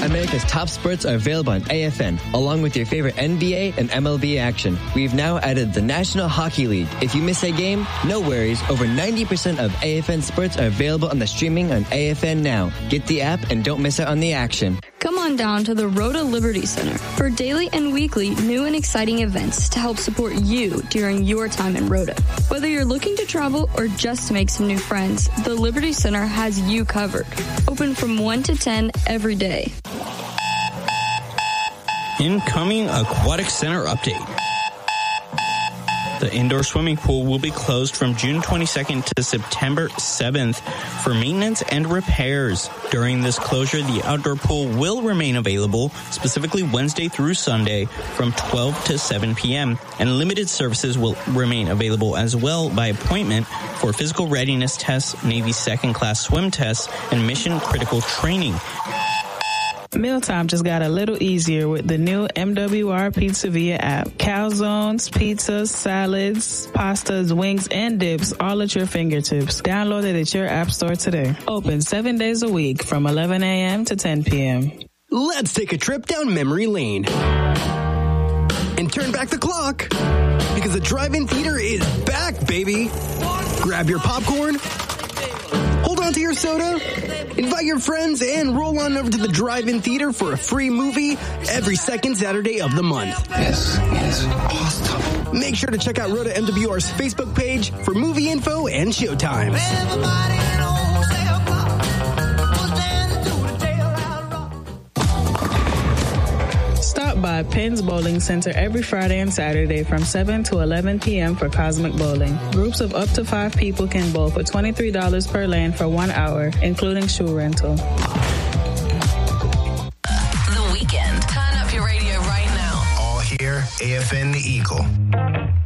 America's top sports are available on AFN, along with your favorite NBA and MLB action. We've now added the National Hockey League. If you miss a game, no worries. Over 90% of AFN sports are available on the streaming on AFN now. Get the app and don't miss out on the action. Come on down to the Rhoda Liberty Center for daily and weekly new and exciting events to help support you during your time in Rhoda. Whether you're looking to travel or just to make some new friends, the Liberty Center has you covered. Open from 1 to 10 every day. Incoming Aquatic Center update. The indoor swimming pool will be closed from June 22nd to September 7th for maintenance and repairs. During this closure, the outdoor pool will remain available, specifically Wednesday through Sunday from 12 to 7 p.m., and limited services will remain available as well by appointment for physical readiness tests, Navy second-class swim tests, and mission-critical training. Mealtime just got a little easier with the new MWR Pizza Via app. Calzones, pizzas, salads, pastas, wings, and dips all at your fingertips. Download it at your app store today. Open 7 days a week from 11 a.m. to 10 p.m. Let's take a trip down memory lane and turn back the clock because the drive-in theater is back, baby. Grab your popcorn, hold on to your soda, invite your friends, and roll on over to the drive-in theater for a free movie every second Saturday of the month. This is awesome. Make sure to check out Rhoda MWR's Facebook page for movie info and showtimes. Stop by Penn's Bowling Center every Friday and Saturday from 7 to 11 p.m. for Cosmic Bowling. Groups of up to 5 people can bowl for $23 per lane for 1 hour, including shoe rental. The Weekend. Turn up your radio right now. All here, AFN The Eagle.